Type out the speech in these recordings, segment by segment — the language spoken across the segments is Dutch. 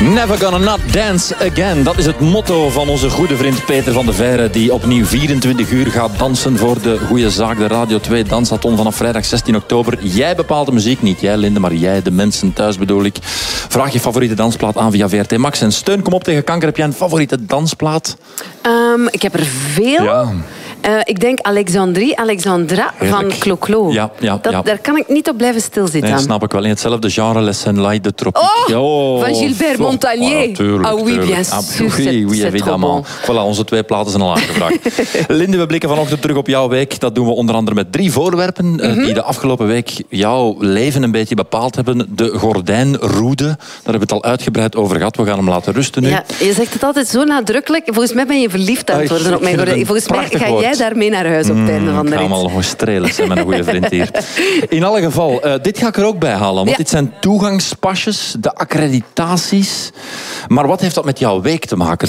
Never gonna not dance again. Dat is het motto van onze goede vriend Peter van de Veire, die opnieuw 24 uur gaat dansen voor de goede zaak. De Radio 2 Dansathon vanaf vrijdag 16 oktober. Jij bepaalt de muziek, niet jij, Linde, maar jij, de mensen thuis bedoel ik. Vraag je favoriete dansplaat aan via VRT Max. En Steun, kom op tegen kanker. Heb jij een favoriete dansplaat? Ik heb er veel. Ja. Ik denk Alexandra van Clo-Clo. Ja. Daar kan ik niet op blijven stilzitten. Nee, snap ik wel. In hetzelfde genre, Les Senlai de Tropique. Van Gilbert Montagnier. Natuurlijk. Oui, bien sûr. Oui, évidemment. Voilà, onze 2 platen zijn al aangevraagd. Linde, we blikken vanochtend terug op jouw week. Dat doen we onder andere met 3 voorwerpen die de afgelopen week jouw leven een beetje bepaald hebben. De gordijnroede, daar hebben we het al uitgebreid over gehad. We gaan hem laten rusten nu. Ja, je zegt het altijd zo nadrukkelijk. Volgens mij ben je verliefd aan het worden op mijn gordijn. Volgens mij ga jij daarmee naar huis op het einde van de rit. Ik ga hem al nog strelen, zijn mijn goede vriend hier. In alle geval, dit ga ik er ook bij halen. Want dit zijn toegangspasjes, de accreditaties. Maar wat heeft dat met jouw week te maken?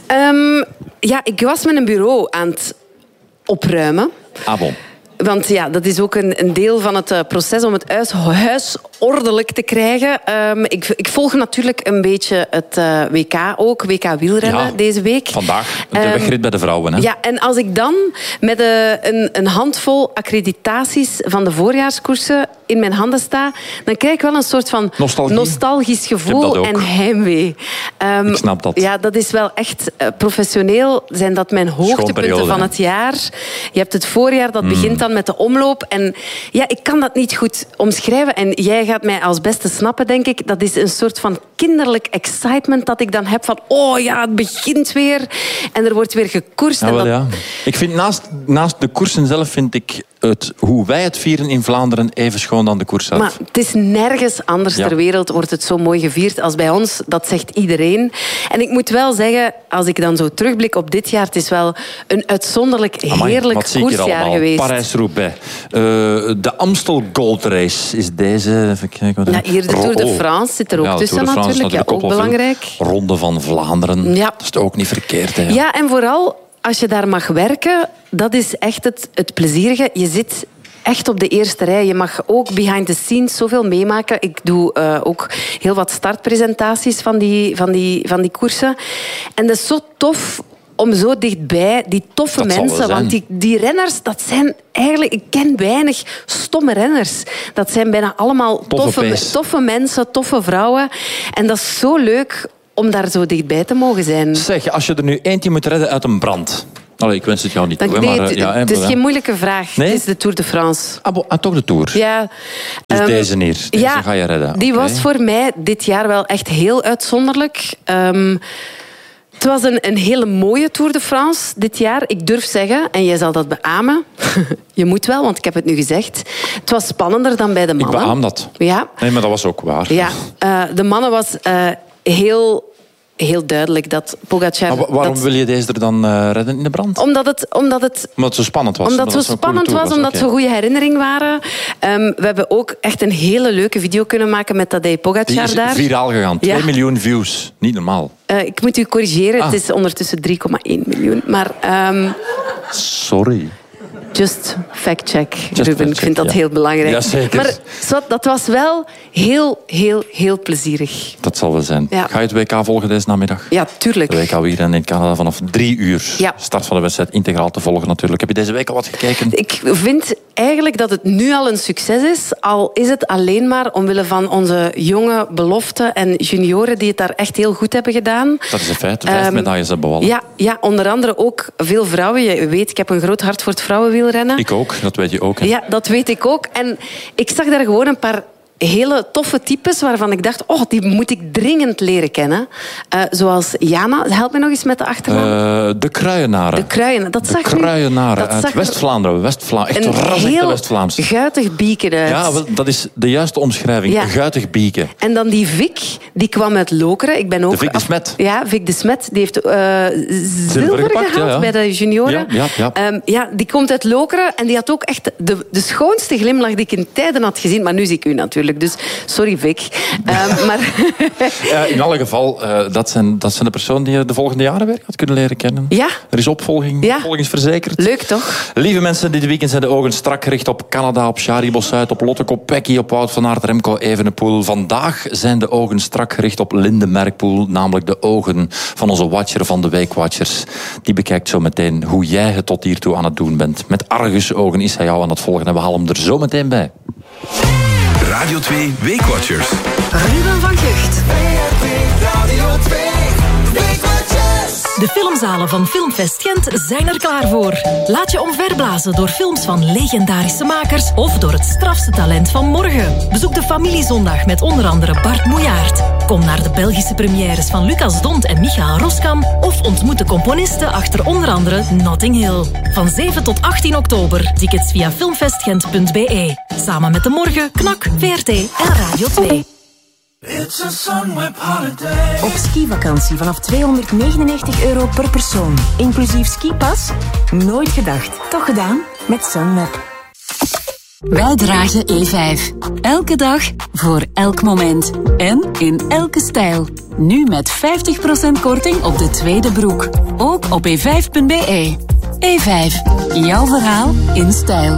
Ik was met een bureau aan het opruimen. Ah, bon. Want ja, dat is ook een deel van het proces om het huis ordelijk te krijgen. Ik volg natuurlijk een beetje het WK ook, WK wielrennen deze week. Vandaag, de wegrit bij de vrouwen. Hè? Ja, en als ik dan met een handvol accreditaties van de voorjaarskoersen in mijn handen sta, dan krijg ik wel een soort van nostalgisch gevoel en heimwee. Ik snap dat. Ja, dat is wel echt professioneel. Zijn dat mijn hoogtepunten van het jaar? Je hebt het voorjaar, dat begint dan met de omloop. En ja, ik kan dat niet goed omschrijven. En jij gaat mij als beste snappen, denk ik. Dat is een soort van kinderlijk excitement dat ik dan heb van het begint weer. En er wordt weer gekoerst. Ja. Ik vind naast de koersen zelf vind ik hoe wij het vieren in Vlaanderen even schoon dan de koers zelf. Maar het is nergens anders ter wereld wordt het zo mooi gevierd als bij ons. Dat zegt iedereen. En ik moet wel zeggen, als ik dan zo terugblik op dit jaar, het is wel een uitzonderlijk heerlijk koersjaar geweest. Parijs-Roubaix. De Amstel Gold Race is deze. Even kijken. Ja, hier de Tour de France zit er ook tussen natuurlijk. Ja, ook belangrijk. Ronde van Vlaanderen. Ja. Dat is ook niet verkeerd. Hè? Ja, en vooral als je daar mag werken, dat is echt het plezierige. Je zit echt op de eerste rij. Je mag ook behind the scenes zoveel meemaken. Ik doe ook heel wat startpresentaties van die koersen. En dat is zo tof om zo dichtbij die toffe mensen... Want die renners, dat zijn eigenlijk... Ik ken weinig stomme renners. Dat zijn bijna allemaal toffe mensen, toffe vrouwen. En dat is zo leuk om daar zo dichtbij te mogen zijn. Zeg, als je er nu eentje moet redden uit een brand... Allee, ik wens het jou niet toe. Het is geen moeilijke vraag. Nee? Het is de Tour de France. Toch de Tour? Ja. Dus deze hier. Deze ga je redden. Die was voor mij dit jaar wel echt heel uitzonderlijk. Het was een hele mooie Tour de France dit jaar. Ik durf zeggen, en jij zal dat beamen. Je moet wel, want ik heb het nu gezegd. Het was spannender dan bij de mannen. Ik beaam dat. Ja. Nee, maar dat was ook waar. Ja. De mannen was heel duidelijk dat Pogacar... Maar waarom wil je deze er dan redden in de brand? Omdat het zo spannend was. Omdat het zo spannend was, omdat het zo'n goede herinnering waren. We hebben ook echt een hele leuke video kunnen maken met Tadej Pogacar daar. Die is viraal gegaan. 2 miljoen views. Niet normaal. Ik moet u corrigeren. Het is ondertussen 3,1 miljoen. Maar... Sorry. Just fact-check, Ruben. Ik vind dat heel belangrijk. Ja, zeker. Maar dat was wel heel plezierig. Dat zal wel zijn. Ja. Ga je het WK volgen deze namiddag? Ja, tuurlijk. De WK wielrennen in Canada vanaf 3 uur. Ja. Start van de wedstrijd integraal te volgen natuurlijk. Heb je deze week al wat gekeken? Ik vind eigenlijk dat het nu al een succes is. Al is het alleen maar omwille van onze jonge beloften en junioren die het daar echt heel goed hebben gedaan. Dat is een feit. 5 medailles hebben we al. Ja, onder andere ook veel vrouwen. Je weet, ik heb een groot hart voor het vrouwenwielrennen. Ik ook, dat weet je ook. Hè? Ja, dat weet ik ook. En ik zag daar gewoon een paar hele toffe types waarvan ik dacht, die moet ik dringend leren kennen. Zoals Jana, help me nog eens met de achternaam. De Kruijenaren. De Kruijenaren uit West-Vlaanderen. Echt een West-Vlaams. Guitig bieken uit. Ja, dat is de juiste omschrijving. Ja. Guitig bieken. En dan die Vic, die kwam uit Lokeren. Ik ben ook de Vic de Smet. Ja, Vic de Smet. Die heeft zilver gehaald bij de junioren. Die komt uit Lokeren en die had ook echt de schoonste glimlach die ik in tijden had gezien. Maar nu zie ik u natuurlijk natuurlijk. Dus sorry, Vic. Maar in alle geval, dat zijn de personen die je de volgende jaren weer gaat kunnen leren kennen. Ja. Er is opvolging, opvolging is verzekerd. Leuk, toch? Lieve mensen, dit weekend zijn de ogen strak gericht op Canada, op Charibos Zuid, op Lotte Kopecky, op Wout van Aert, Remco Evenepoel. Vandaag zijn de ogen strak gericht op Linde Merkpoel, namelijk de ogen van onze watcher van de Weekwatchers. Die bekijkt zo meteen hoe jij het tot hiertoe aan het doen bent. Met argusogen is hij jou aan het volgen en we halen hem er zo meteen bij. Radio 2 Weekwatchers. Ruben van Gucht. Radio 2 Weekwatchers. De filmzalen van Filmfest Gent zijn er klaar voor. Laat je omverblazen door films van legendarische makers of door het strafste talent van morgen. Bezoek de Familiezondag met onder andere Bart Moejaert. Kom naar de Belgische premières van Lucas Dont en Michael Roskam of ontmoet de componisten achter onder andere Notting Hill. Van 7 tot 18 oktober. Tickets via filmfestgent.be. Samen met De Morgen, Knak, VRT en Radio 2. It's a Sunweb holiday. Op skivakantie vanaf €299 per persoon. Inclusief skipas? Nooit gedacht. Toch gedaan? Met Sunweb. Wij dragen E5. Elke dag, voor elk moment. En in elke stijl. Nu met 50% korting op de tweede broek. Ook op e5.be. E5. Jouw verhaal in stijl.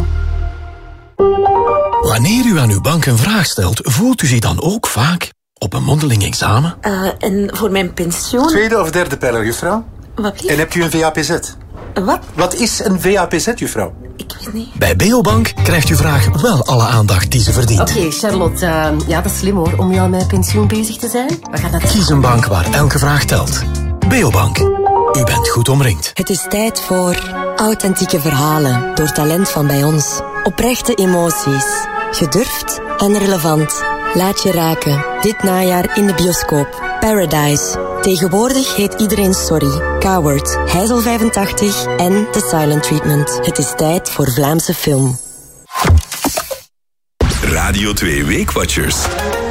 Wanneer u aan uw bank een vraag stelt, voelt u zich dan ook vaak op een mondeling examen? En voor mijn pensioen? Tweede of derde pijler, juffrouw? Wat? En hebt u een VAPZ? Wat? Wat is een VAPZ, juffrouw? Ik weet niet. Bij Beobank krijgt uw vraag wel alle aandacht die ze verdient. Oké, Charlotte. Ja, dat is slim hoor, om nu al met pensioen bezig te zijn. We gaan dat... Kies een bank waar elke vraag telt. Beobank. U bent goed omringd. Het is tijd voor authentieke verhalen door talent van bij ons. Oprechte emoties. Gedurfd en relevant. Laat je raken. Dit najaar in de bioscoop. Paradise. Tegenwoordig heet iedereen Sorry. Coward. Heijzel 85 en The Silent Treatment. Het is tijd voor Vlaamse film. Radio 2 Weekwatchers.